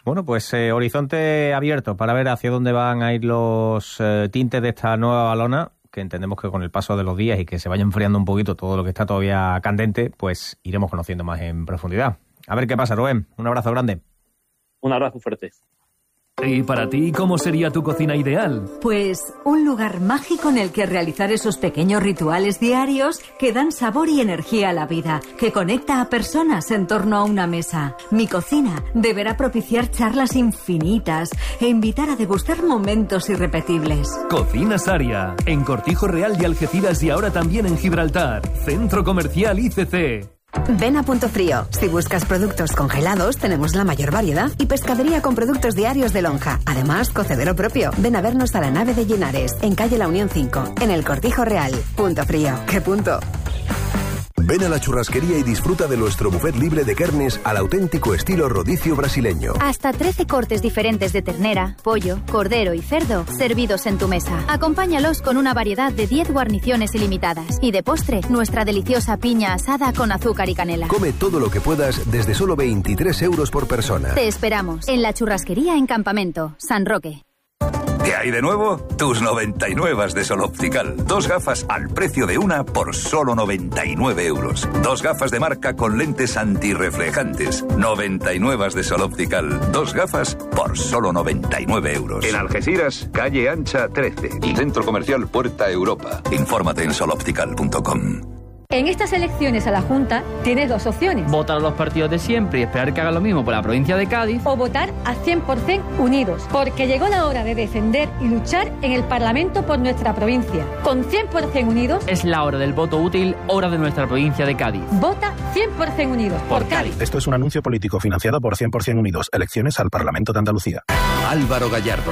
Bueno, pues horizonte abierto para ver hacia dónde van a ir los tintes de esta nueva balona, que entendemos que con el paso de los días y que se vaya enfriando un poquito todo lo que está todavía candente, pues iremos conociendo más en profundidad. A ver qué pasa, Rubén. Un abrazo grande. Un abrazo fuerte. ¿Y para ti cómo sería tu cocina ideal? Pues un lugar mágico en el que realizar esos pequeños rituales diarios que dan sabor y energía a la vida, que conecta a personas en torno a una mesa. Mi cocina deberá propiciar charlas infinitas e invitar a degustar momentos irrepetibles. Cocina Saria, en Cortijo Real de Algeciras y ahora también en Gibraltar. Centro Comercial ICC. Ven a Punto Frío. Si buscas productos congelados, tenemos la mayor variedad y pescadería con productos diarios de lonja. Además, cocedero propio. Ven a vernos a la nave de Linares, en calle La Unión 5, en el Cortijo Real. Punto Frío. ¿Qué punto? Ven a la churrasquería y disfruta de nuestro buffet libre de carnes al auténtico estilo rodicio brasileño. Hasta 13 cortes diferentes de ternera, pollo, cordero y cerdo servidos en tu mesa. Acompáñalos con una variedad de 10 guarniciones ilimitadas. Y de postre, nuestra deliciosa piña asada con azúcar y canela. Come todo lo que puedas desde solo 23 euros por persona. Te esperamos en la churrasquería en Campamento, San Roque. ¿Qué hay de nuevo? Tus 99 de Sol Optical. 2 gafas al precio de una por solo 99 euros. 2 gafas de marca con lentes antirreflejantes. 99 de Sol Optical. 2 gafas por solo 99 euros. En Algeciras, calle Ancha 13. Y Centro Comercial Puerta Europa. Infórmate en soloptical.com. En estas elecciones a la Junta tienes dos opciones. Votar a los partidos de siempre y esperar que hagan lo mismo por la provincia de Cádiz. O votar a 100% unidos, porque llegó la hora de defender y luchar en el Parlamento por nuestra provincia. Con 100% unidos... Es la hora del voto útil, hora de nuestra provincia de Cádiz. Vota 100% unidos por Cádiz. Esto es un anuncio político financiado por 100% unidos. Elecciones al Parlamento de Andalucía. Álvaro Gallardo.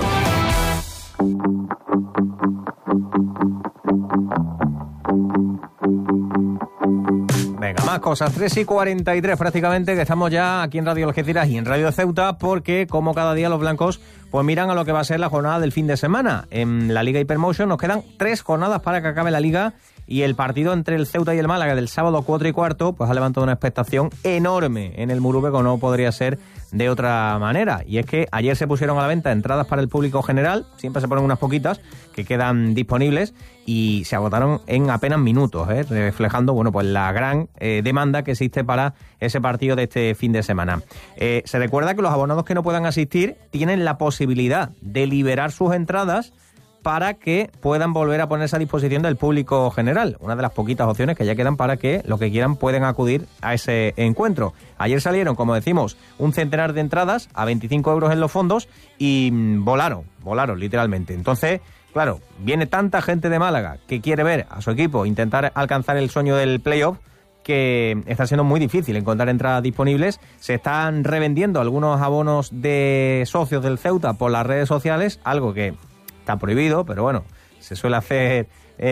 Venga, más cosas. 3:43 prácticamente, que estamos ya aquí en Radio Algeciras y en Radio Ceuta, porque como cada día los blancos pues miran a lo que va a ser la jornada del fin de semana. En la Liga Hypermotion nos quedan 3 jornadas para que acabe la Liga, y el partido entre el Ceuta y el Málaga del sábado 4:15 pues ha levantado una expectación enorme en el Murube, como no podría ser de otra manera. Y es que ayer se pusieron a la venta entradas para el público general, siempre se ponen unas poquitas que quedan disponibles, y se agotaron en apenas minutos, reflejando bueno pues la gran demanda que existe para ese partido de este fin de semana. Se recuerda que los abonados que no puedan asistir tienen la posibilidad de liberar sus entradas para que puedan volver a ponerse a disposición del público general. Una de las poquitas opciones que ya quedan para que los que quieran puedan acudir a ese encuentro. Ayer salieron, como decimos, un centenar de entradas a 25 euros en los fondos y volaron literalmente. Entonces, claro, viene tanta gente de Málaga que quiere ver a su equipo intentar alcanzar el sueño del playoff, que está siendo muy difícil encontrar entradas disponibles. Se están revendiendo algunos abonos de socios del Ceuta por las redes sociales, algo que está prohibido, pero bueno, se suele hacer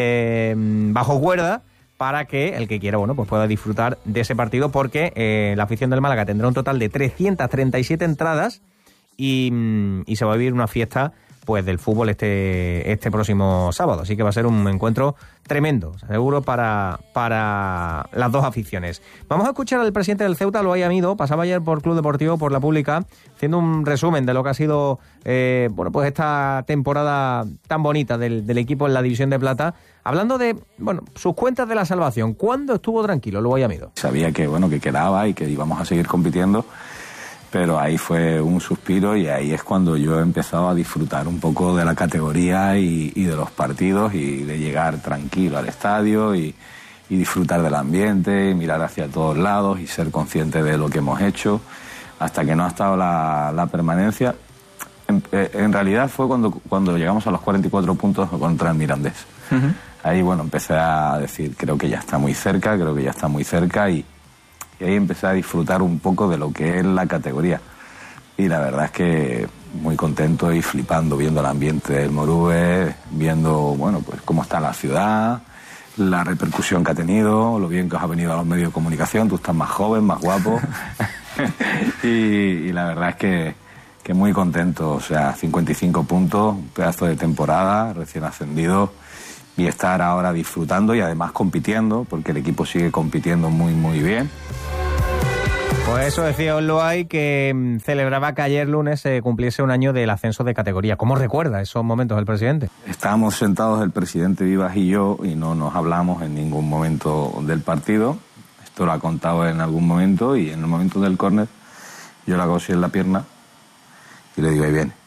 bajo cuerda, para que el que quiera pues pueda disfrutar de ese partido, porque la afición del Málaga tendrá un total de 337 entradas y se va a vivir una fiesta pues del fútbol este próximo sábado. Así que va a ser un encuentro tremendo, seguro, para las dos aficiones. Vamos a escuchar al presidente del Ceuta, Luay Amido. Pasaba ayer por Club Deportivo, por La Pública, haciendo un resumen de lo que ha sido pues esta temporada tan bonita del equipo en la División de Plata, hablando de sus cuentas de la salvación. ¿Cuándo estuvo tranquilo Luay Amido? Sabía que quedaba y que íbamos a seguir compitiendo, pero ahí fue un suspiro, y ahí es cuando yo he empezado a disfrutar un poco de la categoría y de los partidos, y de llegar tranquilo al estadio y disfrutar del ambiente, y mirar hacia todos lados y ser consciente de lo que hemos hecho, hasta que no ha estado la permanencia. En realidad fue cuando llegamos a los 44 puntos contra el Mirandés. Uh-huh. Ahí empecé a decir, creo que ya está muy cerca, y ahí empecé a disfrutar un poco de lo que es la categoría. Y la verdad es que muy contento y flipando, viendo el ambiente del Morube, viendo pues cómo está la ciudad, la repercusión que ha tenido, lo bien que os ha venido a los medios de comunicación. Tú estás más joven, más guapo. y la verdad es que muy contento. O sea, 55 puntos, un pedazo de temporada, recién ascendido, y estar ahora disfrutando y además compitiendo, porque el equipo sigue compitiendo muy, muy bien. Pues eso decía Oloay, que celebraba que ayer lunes se cumpliese un año del ascenso de categoría. ¿Cómo recuerda esos momentos el presidente? Estábamos sentados el presidente Vivas y yo y no nos hablamos en ningún momento del partido. Esto lo ha contado en algún momento y en el momento del córner yo la hago así en la pierna y le digo, ahí viene.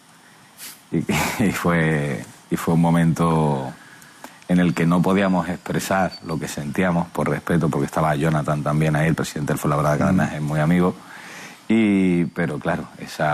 Y fue un momento en el que no podíamos expresar lo que sentíamos por respeto, porque estaba Jonathan también ahí, el presidente del Fuenlabrada, que además es muy amigo. Pero claro,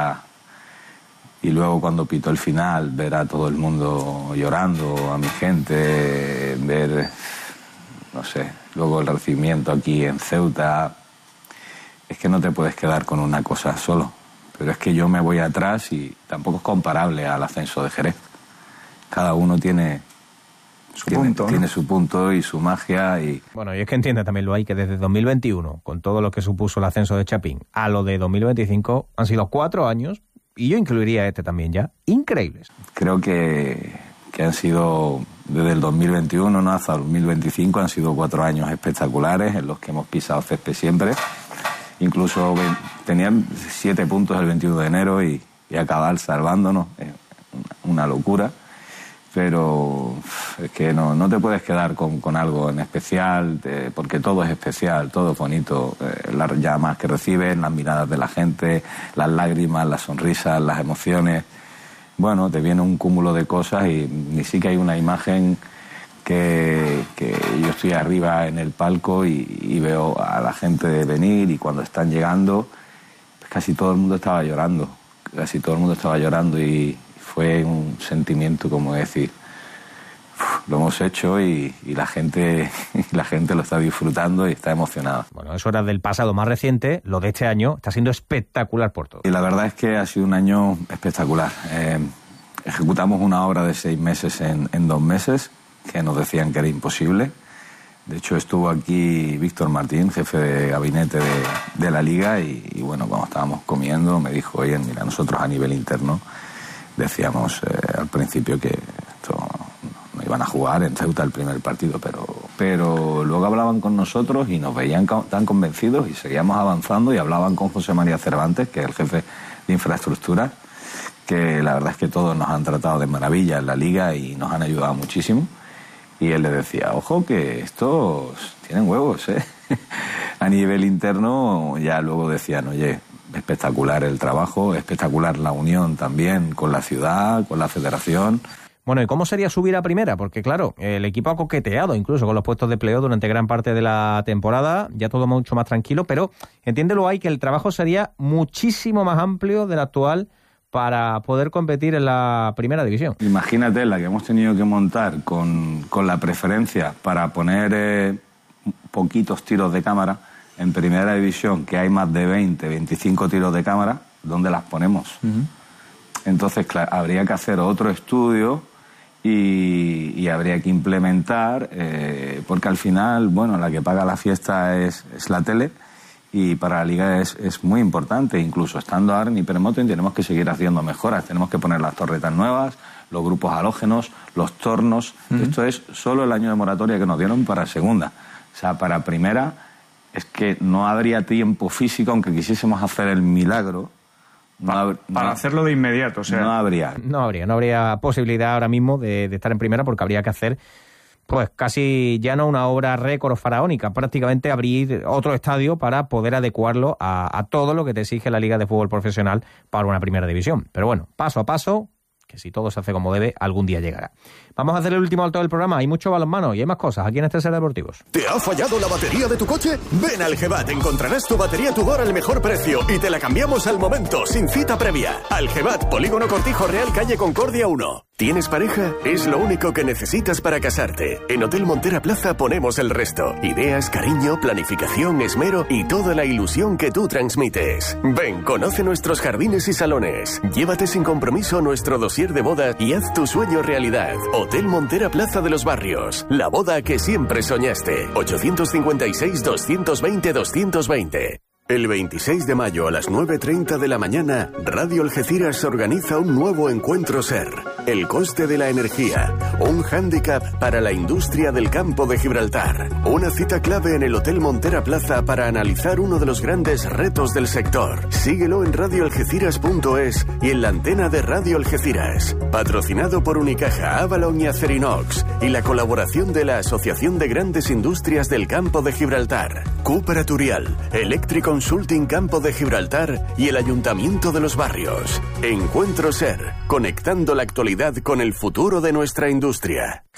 y luego cuando pitó el final, ver a todo el mundo llorando, a mi gente, ver, no sé, luego el recibimiento aquí en Ceuta, es que no te puedes quedar con una cosa solo. Pero es que yo me voy atrás y tampoco es comparable al ascenso de Jerez. Cada uno tiene su punto y su magia. Bueno, y es que entiende también lo hay que desde 2021, con todo lo que supuso el ascenso de Chapín, a lo de 2025, han sido 4 años, y yo incluiría este también ya, increíbles. Creo que han sido, desde el 2021 ¿no? hasta el 2025, han sido 4 años espectaculares en los que hemos pisado césped siempre. Incluso tenían 7 puntos el 21 de enero y acabar salvándonos, una locura. Pero es que no te puedes quedar con algo en especial, porque todo es especial, todo es bonito. Las llamas que reciben, las miradas de la gente, las lágrimas, las sonrisas, las emociones. Bueno, te viene un cúmulo de cosas y ni siquiera hay una imagen que yo estoy arriba en el palco y veo a la gente venir, y cuando están llegando, pues casi todo el mundo estaba llorando. Y fue un sentimiento como decir, lo hemos hecho y la gente lo está disfrutando y está emocionada. Bueno, eso era del pasado más reciente, lo de este año está siendo espectacular por todo. Y la verdad es que ha sido un año espectacular. Ejecutamos una obra de 6 meses en 2 meses, que nos decían que era imposible. De hecho, estuvo aquí Víctor Martín, jefe de gabinete de la Liga, y bueno, cuando estábamos comiendo me dijo, oye, mira, nosotros a nivel interno decíamos al principio que esto no iban a jugar en Ceuta el primer partido, pero luego hablaban con nosotros y nos veían tan convencidos y seguíamos avanzando, y hablaban con José María Cervantes, que es el jefe de infraestructura, que la verdad es que todos nos han tratado de maravilla en la Liga y nos han ayudado muchísimo. Y él le decía, ojo, que estos tienen huevos, ¿eh? A nivel interno ya luego decían, oye, espectacular el trabajo, espectacular la unión también con la ciudad, con la federación. Bueno, ¿y cómo sería subir a primera? Porque claro, el equipo ha coqueteado incluso con los puestos de playoff durante gran parte de la temporada, ya todo mucho más tranquilo, pero entiéndelo ahí que el trabajo sería muchísimo más amplio del actual para poder competir en la primera división. Imagínate la que hemos tenido que montar con la preferencia para poner poquitos tiros de cámara en primera división, que hay más de 20, 25 tiros de cámara, ¿dónde las ponemos? Uh-huh. Entonces, claro, habría que hacer otro estudio y habría que implementar, porque al final, bueno, la que paga la fiesta es la tele, y para la Liga es muy importante. Incluso estando ahora en Hipermotion tenemos que seguir haciendo mejoras, tenemos que poner las torretas nuevas, los grupos halógenos, los tornos. Uh-huh. Esto es solo el año de moratoria que nos dieron para segunda. O sea, para primera es que no habría tiempo físico, aunque quisiésemos hacer el milagro. Para hacerlo de inmediato, o sea. No habría posibilidad ahora mismo de estar en primera, porque habría que hacer pues casi ya no una obra récord faraónica, prácticamente abrir otro estadio para poder adecuarlo a todo lo que te exige la Liga de Fútbol Profesional para una primera división. Pero bueno, paso a paso, que si todo se hace como debe, algún día llegará. Vamos a hacer el último alto del programa. Hay mucho balonmano y hay más cosas aquí en Estrella Deportivos. ¿Te ha fallado la batería de tu coche? Ven al Gebat, encontrarás tu batería Tudor al mejor precio y te la cambiamos al momento, sin cita previa. Al Gebat, Polígono Cortijo Real, calle Concordia 1. ¿Tienes pareja? Es lo único que necesitas para casarte. En Hotel Montera Plaza ponemos el resto. Ideas, cariño, planificación, esmero y toda la ilusión que tú transmites. Ven, conoce nuestros jardines y salones. Llévate sin compromiso nuestro dossier de boda y haz tu sueño realidad. Hotel Montera Plaza de los Barrios. La boda que siempre soñaste. 856-220-220. El 26 de mayo a las 9:30 de la mañana, Radio Algeciras organiza un nuevo encuentro SER. El coste de la energía, un hándicap para la industria del campo de Gibraltar. Una cita clave en el Hotel Montera Plaza para analizar uno de los grandes retos del sector. Síguelo en radioalgeciras.es y en la antena de Radio Algeciras. Patrocinado por Unicaja, Avalon y Acerinox y la colaboración de la Asociación de Grandes Industrias del Campo de Gibraltar. Cooper Aturial, Electric Consulting Campo de Gibraltar y el Ayuntamiento de los Barrios. Encuentro SER, conectando la actualidad con el futuro de nuestra industria.